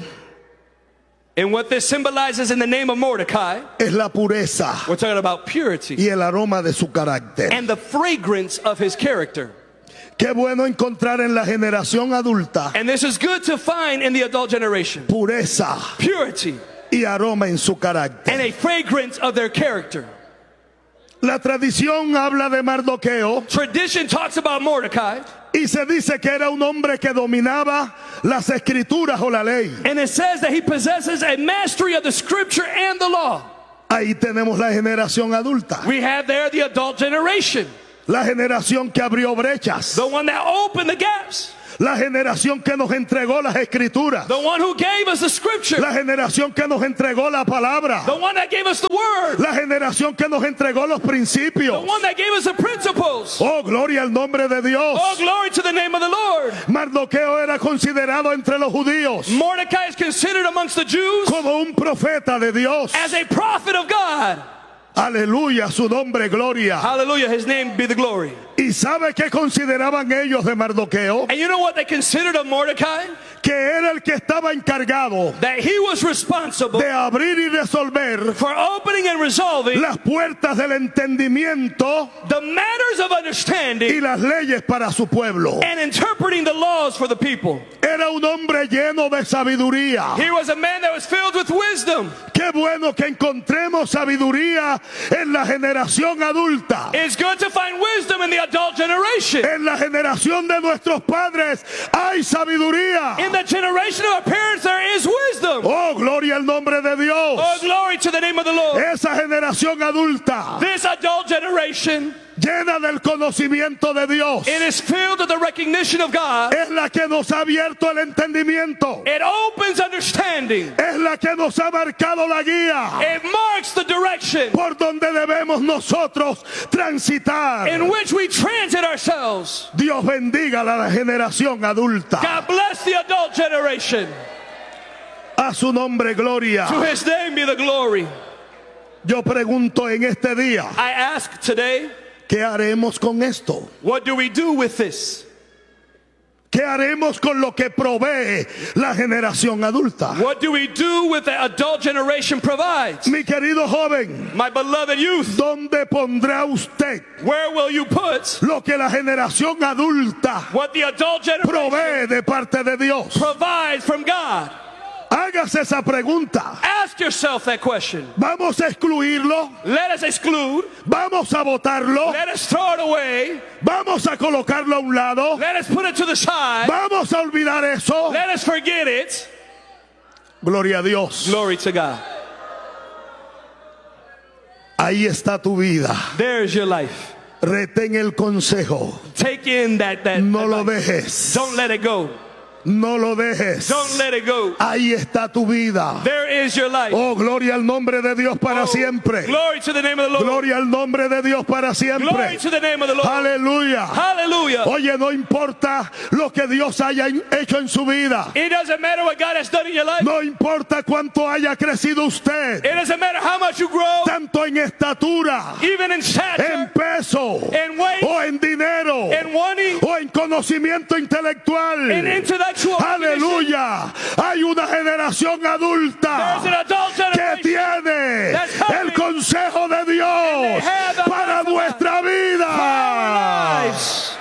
And what this symbolizes in the name of Mordecai,
es la pureza
we're talking about purity
y el aroma de su carácter.
and the fragrance of his character.
Qué bueno encontrar en la generación adulta
And this is good to find in the adult generation.
pureza
Purity
y aroma en su
and
carácter.
a fragrance of their character.
La tradición habla de Mardoqueo
Tradition talks about Mordecai,
y se dice que era un hombre que dominaba las escrituras o la ley.
and it says that he possesses a mastery of the scripture and the law.
Ahí tenemos la generación adulta,
We have there the adult generation,
la generación que abrió brechas,
the one that opened the gaps,
la generación que nos entregó las escrituras,
the one who gave us the scripture,
la generación que nos entregó la palabra,
the one that gave us the word,
la generación que nos entregó los
the
principios.
one that gave us the principles.
Oh, gloria al nombre de Dios.
Oh, glory to the name of the Lord.
Mardoqueo era considerado entre los judíos
Mordecai is considered amongst the Jews
como un profeta de Dios.
as a prophet of God.
Aleluya, su nombre, gloria.
Hallelujah, his name be the glory.
¿Y sabe qué consideraban ellos de Mardoqueo?
And you know what they considered of Mordecai?
Que era el que estaba encargado
That he was responsible
de abrir y resolver
for opening and resolving
las puertas del entendimiento
the matters of
y
understanding
las leyes para su pueblo.
and interpreting the laws for the people.
Era un hombre lleno de sabiduría.
He was a man that was filled with wisdom.
Qué bueno que encontremos sabiduría en la generación adulta.
It's good to find wisdom in the adult generation.
En la generación de nuestros padres hay sabiduría.
In the generation of our parents, there is wisdom.
Oh, gloria al nombre de Dios.
Oh, glory to the name of the Lord.
Esa generación adulta,
This adult generation,
llena del conocimiento de Dios,
it is filled with the recognition of God.
es la que nos ha abierto el entendimiento.
It opens understanding.
Es la que nos ha marcado la guía
It marks the direction
por donde debemos nosotros transitar.
in which we transit ourselves.
Dios bendiga a la generación adulta.
God bless the adult generation.
A su nombre, gloria.
To his name be the glory.
Yo pregunto en este día,
I ask today,
¿qué haremos con esto?
what do we do with this?
¿Qué haremos con lo que provee la generación adulta?
What do we do with the adult generation provides?
Mi querido joven,
My beloved youth,
¿dónde pondrá usted
where will you put
lo que la generación adulta
what the adult generation
provee de parte de Dios?
provides from God?
Hágase esa pregunta.
Ask yourself that question.
¿Vamos a excluirlo?
Let us exclude.
¿Vamos a votarlo?
Let us throw it away.
¿Vamos a colocarlo a un lado?
Let us put it to the side.
¿Vamos a olvidar eso?
Let us forget it.
Gloria a Dios.
Glory to God.
Ahí está tu vida.
There's your life.
Retén el consejo.
Take in that, that
No lo
advice.
dejes.
Don't let it go.
No lo dejes.
Don't let it go.
Ahí está tu vida.
There is your life.
Oh, gloria al nombre de Dios para
Oh,
siempre.
Glory to the name of the Lord.
Gloria al nombre de Dios para siempre.
Glory to the name of the Lord.
Aleluya.
Hallelujah.
Oye, no importa lo que Dios haya hecho en su vida.
It doesn't matter what God has done in your life.
No importa cuánto haya crecido usted.
It doesn't matter how much you grow,
Tanto en estatura,
even in
en
stature,
peso,
in weight,
o en dinero,
in money,
o en conocimiento intelectual.
in intellectual recognition.
Aleluya. Hay una generación adulta
There's an adult
que
generation
tiene
that's coming,
el consejo de
and they
Dios
have the
para
advice of
nuestra
for our
vida.
lives.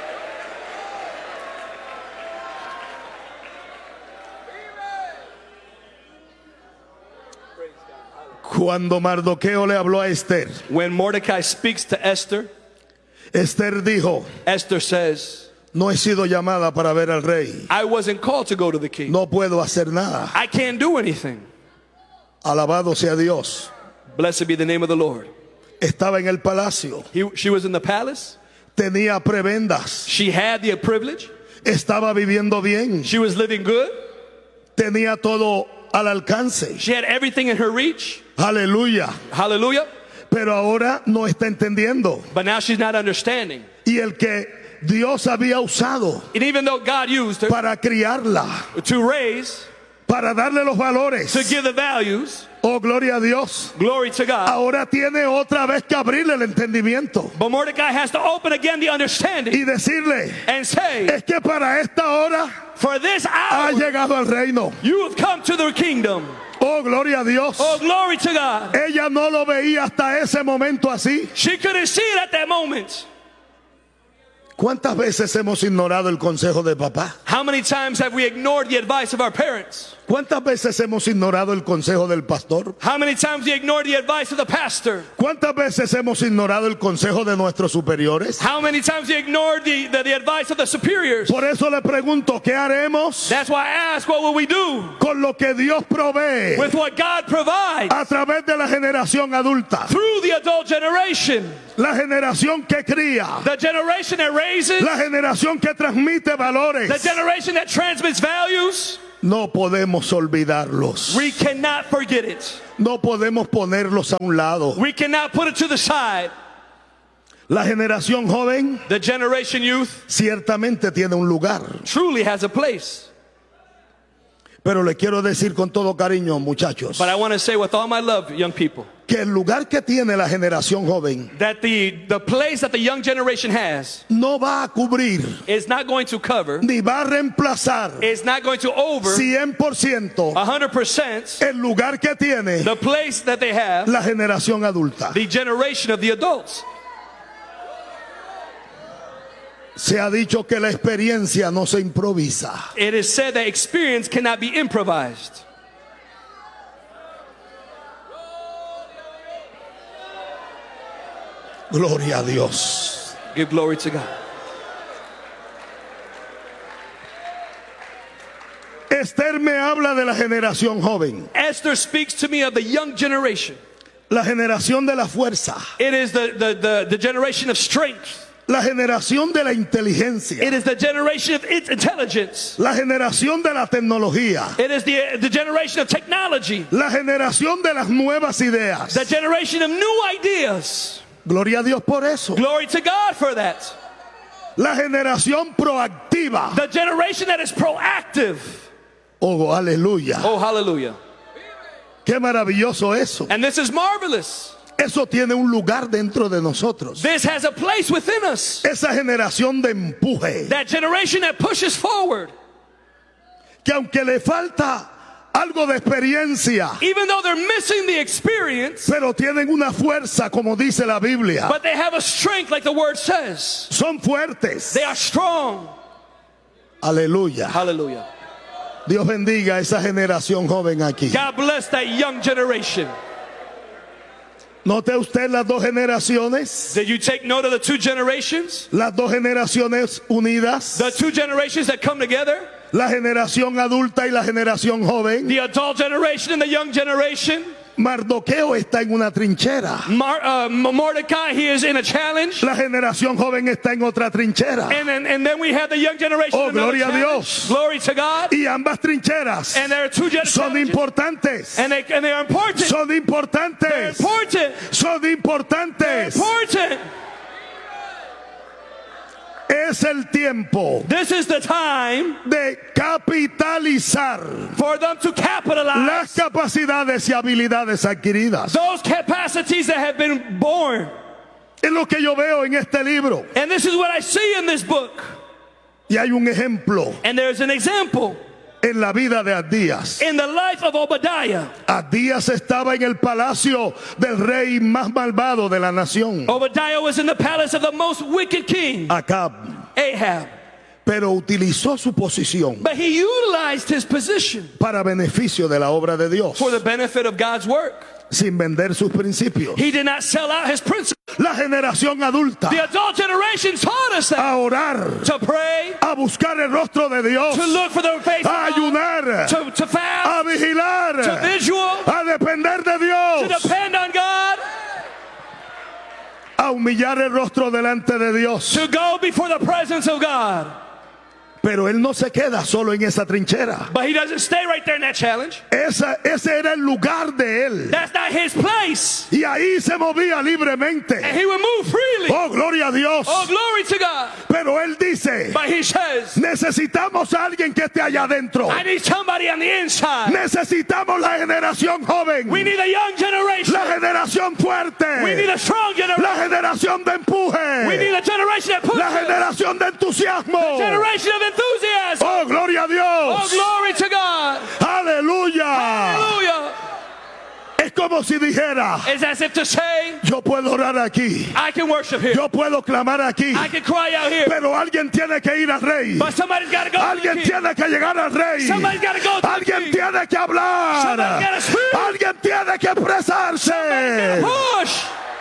Cuando Mardoqueo le habló a Esther,
When Mordecai speaks to Esther,
Esther dijo:
Esther says,
no he sido llamada para ver al rey.
I wasn't called to go to the king.
No puedo hacer nada.
I can't do anything.
Alabado sea Dios.
Blessed be the name of the Lord.
Estaba en el palacio.
He, she was in the palace.
Tenía prebendas.
She had the privilege.
Estaba viviendo bien.
She was living good.
Tenía todo al alcance.
She had everything in her reach.
Aleluya.
Hallelujah.
Pero ahora no está entendiendo.
But now she's not understanding.
Y el que Dios había usado
And even though God used her
para criarla,
to raise,
para darle los valores,
to give the values,
oh gloria a Dios,
glory to God.
ahora tiene otra vez que abrirle el entendimiento
But Mordecai has to open again the understanding
y decirle:
and say,
es que para esta hora
for this
ha
hour,
llegado al reino.
you have come to the kingdom.
Oh gloria a Dios.
Oh, glory to God.
Ella no lo veía hasta ese momento así.
She couldn't see it at that moment.
¿Cuántas veces hemos ignorado el consejo de papá?
How many times have we ignored the advice of our parents?
¿Cuántas veces hemos ignorado el consejo del pastor?
How many times we ignored the advice of the pastor?
¿Cuántas veces hemos ignorado el consejo de nuestros superiores?
How many times we ignored the, the, the advice of the superiors?
Por eso le pregunto, ¿qué haremos
That's why I ask, what will we do
con lo que Dios provee
with what God provides
a través de la generación adulta?
through the adult generation?
La generación que cría,
The generation that raises,
la generación que transmite valores.
the generation that transmits values.
No podemos olvidarlos.
We cannot forget it.
No podemos ponerlos a un lado.
We cannot put it to the side.
La generación joven
The generation youth
ciertamente tiene un lugar.
truly has a place.
Pero le quiero decir con todo cariño, muchachos,
But I want to say with all my love, young people,
que el lugar que tiene la generación joven
that the, the place that the young generation has
no va a cubrir
is not going to cover,
ni va a reemplazar
is not going to over
cien por ciento
one hundred percent
el lugar que tiene
the place that they have,
la generación adulta.
the generation of the adults.
Se ha dicho que la experiencia no se improvisa.
It is said that experience cannot be improvised.
Gloria a Dios.
Give glory to God.
Esther me habla de la generación joven,
Esther speaks to me of the young generation.
la generación de la fuerza,
It is the, the, the, the generation of strength.
la generación de la inteligencia,
It is the generation of its intelligence.
la generación de la tecnología,
It is the, the generation of technology.
la generación de las nuevas ideas.
The generation of new ideas.
Gloria a Dios por eso.
Glory to God for that.
La generación proactiva.
The generation that is proactive.
Oh, aleluya.
Oh, hallelujah.
Qué maravilloso eso.
And this is marvelous.
Eso tiene un lugar dentro de nosotros.
This has a place within us.
Esa generación de empuje.
That generation that pushes forward.
Que aunque le falta algo de experiencia,
Even though they're missing the experience,
pero tienen una fuerza, como dice la Biblia.
but they have a strength like the word says.
Son fuertes.
They are strong.
Aleluya.
Hallelujah.
Dios bendiga a esa generación joven aquí.
God bless that young generation.
¿Note usted las dos generaciones?
Did you take note of the two generations?
Las dos generaciones unidas.
The two generations that come together?
La generación adulta y la generación joven.
The adult generation and the young generation?
Mardoqueo está en una trinchera.
Mar, uh, Mordecai, he is in a challenge.
La generación joven está en otra trinchera.
And then, and then we have the young generation.
Oh,
in another
gloria a
challenge.
Dios.
Glory to God.
Y ambas trincheras
And there are two gen-
son
challenges.
importantes.
And they, and they are important.
Son
They're
importantes.
important.
Son
They're
importantes.
important.
Es el tiempo
This is the time
de capitalizar
for them to capitalize
las capacidades y habilidades adquiridas.
those capacities that have been born.
Es lo que yo veo en este libro.
And this is what I see in this book.
Y hay un ejemplo
And there's an example
en la vida de Abdías.
in the life of Obadiah.
Abdías estaba en el palacio del rey más malvado de la nación,
Obadiah was in the palace of the most wicked king,
Acab,
Ahab.
pero utilizó su posición
But he utilized his position
para beneficio de la obra de Dios,
for the benefit of God's work.
sin vender sus principios.
He did not sell out his principles.
La generación adulta
The adult generation taught us that.
a orar,
To pray,
a buscar el rostro de Dios,
to look for the face
a
of God,
ayunar,
to, to fast,
a vigilar,
to visual,
a depender de
to
Dios,
depend on God,
a humillar el rostro delante de Dios.
to go before the presence of God.
Pero él no se queda solo en esa trinchera.
But he doesn't stay right there in that challenge.
Esa, ese era el lugar de él.
That's not his place.
Y ahí se movía libremente.
And he would move freely.
Oh, gloria a Dios.
Oh, glory to God.
Pero él dice,
But he says,
necesitamos a alguien que esté allá adentro.
I need somebody on the inside.
Necesitamos la generación joven.
We need a young generation.
La generación fuerte.
We need a strong generation.
La generación de empuje.
We need a generation that pushes.
La generación de entusiasmo.
Generation of enthusiasm.
Oh, gloria a
Oh,
Dios.
glory to God.
Aleluya.
Hallelujah.
Es como si dijera,
It's as if to say,
yo puedo orar aquí.
I can worship here.
Yo puedo clamar aquí.
I can cry out here.
Pero alguien tiene que ir al rey.
But somebody's got to go to the
Alguien
king.
tiene que llegar al rey.
Somebody's got to go to the
Alguien
king.
tiene que hablar.
Somebody's gotta speak.
Alguien tiene que expresarse.
Push.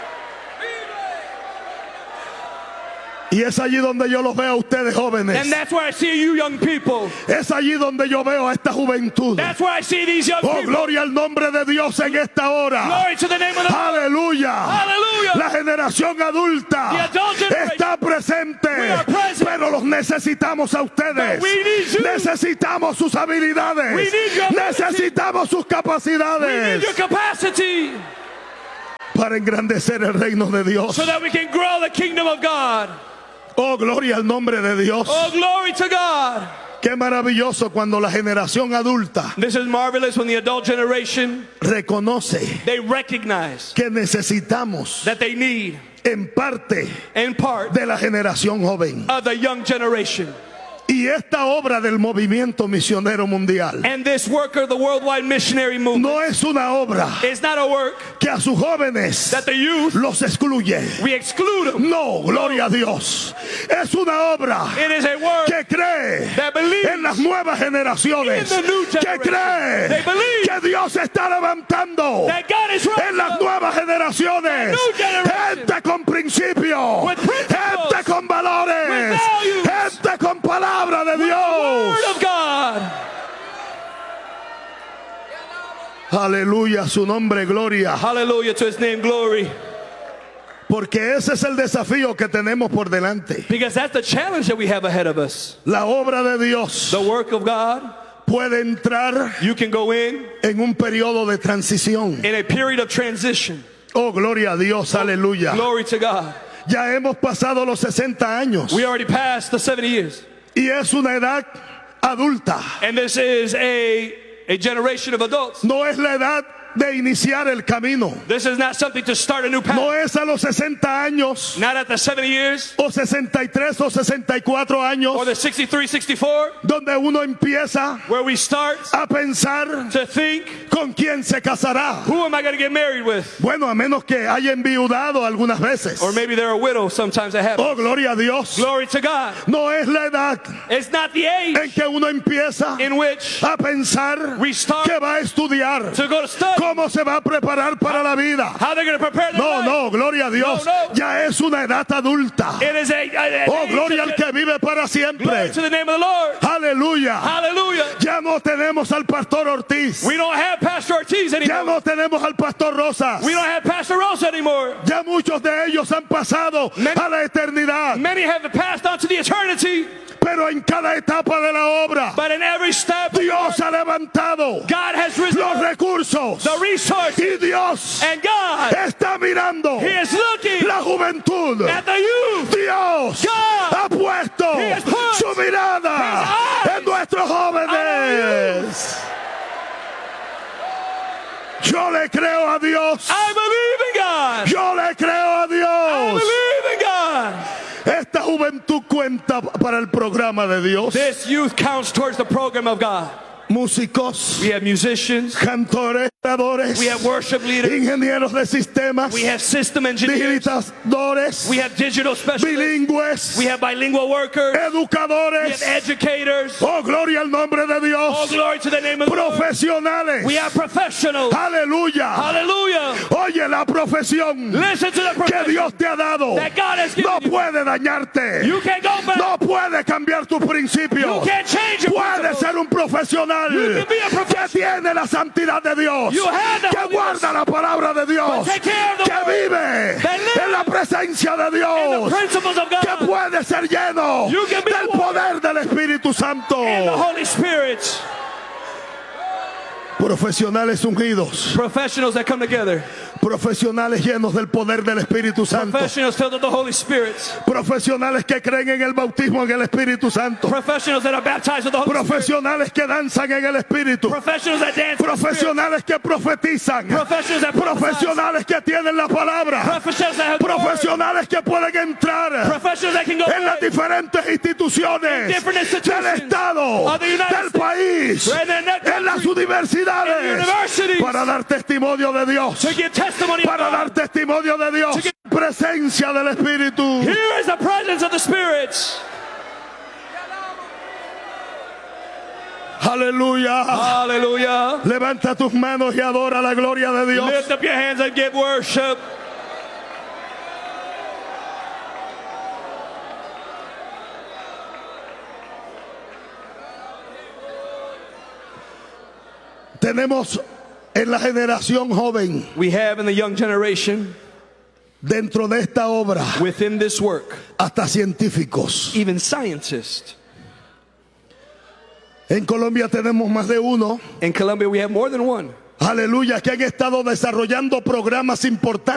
Y es allí donde yo los veo a ustedes jóvenes.
And that's where I see you young people.
Es allí donde yo veo a esta juventud.
That's where I see these young
Oh,
people.
gloria al nombre de Dios en esta hora.
Glory to the name of the Lord.
Aleluya.
Hallelujah.
La generación adulta
The adult generation.
está presente.
We are present.
Pero los necesitamos a ustedes.
But we need you.
Necesitamos sus habilidades.
We need your ability.
Necesitamos sus
We
capacidades
need your capacity
para engrandecer el reino de Dios.
so that we can grow the kingdom of God.
Oh, gloria al nombre de Dios.
Oh, glory to God.
Qué maravilloso cuando la generación adulta
This is marvelous when the adult generation,
reconoce
they recognize
que necesitamos
that they need,
en parte
in part,
de la generación joven.
of the young generation.
Y esta obra del movimiento misionero mundial
And this work of the worldwide missionary movement
no es una obra
is not a work
que a sus jóvenes
that the youth,
los excluye.
we exclude them.
No, gloria a Dios. Es una obra
It is a work
que cree
that believes
en las nuevas generaciones,
in the new
que
generation.
cree
They believe
que Dios está levantando
that God is rising
en las
up
nuevas generaciones
new generation.
gente con principios,
With principles.
gente con valores,
With values.
gente con palabra de
the
Dios.
word of God.
Aleluya, su nombre, gloria.
Hallelujah to his name, glory.
Porque ese es el desafío que tenemos por delante.
Because that's the challenge that we have ahead of us.
La obra de Dios
The work of God,
puede entrar
you can go in
en un periodo de transición.
in a period of transition.
Oh, gloria a Dios, aleluya.
Glory to God.
Ya hemos pasado los sesenta años
We already passed the seventy years.
y es una edad adulta.
And this is a, a generation of adults.
No es la edad de iniciar el camino.
This is not something to start a new path.
No es a los sesenta años,
Not at the seventy years
o sesenta y tres o sesenta y cuatro años,
or the sixty-three, sixty-four,
donde uno empieza
where we start
a pensar
to think,
con quién se casará.
who am I going to get married with?
Bueno, a menos que haya enviudado algunas veces.
Or maybe they're a widow sometimes that happens.
Oh, gloria a Dios.
Glory to God.
No es la edad
It's not the age
en que uno empieza
in which
a pensar
we start
que va a estudiar,
to go to study,
cómo se va a preparar para la vida.
how they're going to prepare their
No,
life.
no, gloria a Dios.
No, no.
Ya es una edad adulta.
It is a, a, a
Oh,
age
gloria
of
al
the-
que vive para
Glory
siempre.
to the name of the Lord.
Aleluya.
Hallelujah.
Ya no tenemos al pastor Ortiz.
We don't have Pastor Ortiz
Ya
anymore.
no tenemos al pastor Rosas.
We don't have Pastor Rosa anymore.
Ya muchos de ellos han pasado
Many-
a la eternidad.
Many have passed on to the eternity,
Pero en cada etapa de la obra,
but in every step,
Dios ha levantado
God has risen
los
up
recursos.
the resources,
Y Dios
and God,
está mirando
He is looking
la juventud.
at the youth.
Dios
God
ha puesto
He has put
su mirada
His eyes
en nuestros jóvenes. Yo le creo a Dios.
I believe in God.
Yo le creo a
I
Dios.
believe in God.
Esta juventud cuenta para el programa de Dios.
This youth counts towards the program of God.
Músicos,
We have musicians,
cantores, oradores,
we have worship leaders,
ingenieros de sistemas,
we have system engineers,
digitadores,
we have digital specialists,
bilingües,
we have bilingual workers, we
educadores.
have educators.
Oh, gloria al nombre de
All
Dios.
glory to the name of the Lord.
Profesionales.
We have professionals.
Aleluya.
Hallelujah.
Oye, la profesión
Listen to the
que
profession
Dios te ha dado
that God has given
no
you.
puede dañarte.
You can't go back.
No puede cambiar tus
You
principios.
can't change your
Puede
principles.
ser un profesional
You can be a
que
professional.
tiene la santidad de Dios,
You have the
que
Holy
guarda la palabra de Dios,
But take care of the
que
word.
vive
That live
en la presencia de
And the
Dios,
principles of
que
God
puede ser lleno
You can be
del
one.
poder del Espíritu Santo.
and the Holy Spirit.
Profesionales ungidos,
Professionals that come together.
profesionales llenos del poder del Espíritu Santo,
Professionals filled with the Holy Spirit.
profesionales que creen en el bautismo en el Espíritu Santo,
Professionals that are baptized with the Holy Spirit.
profesionales que danzan en el Espíritu,
Professionals that dance with the Spirit.
profesionales que profetizan,
Professionals that prophesy.
profesionales que tienen la palabra,
Professionals that have the word.
profesionales que pueden entrar
Professionals that can go
en las
in.
diferentes instituciones
In different institutions
del Estado,
of the United
del
States,
país,
and in that
en las
country,
universidades,
in universities,
para dar testimonio de Dios,
to give testimony of
para dar
God.
testimonio de Dios, presencia del Espíritu.
Here is the presence of the Spirit.
Aleluya.
Hallelujah.
Levanta tus manos y adora la gloria de Dios.
Lift up your hands and give worship.
Tenemos en la generación joven,
We have in the young generation,
dentro de esta obra,
within this work,
hasta científicos.
even scientists.
En Colombia tenemos más de uno.
In Colombia, we have more than one.
Aleluya, que han estado desarrollando programas importantes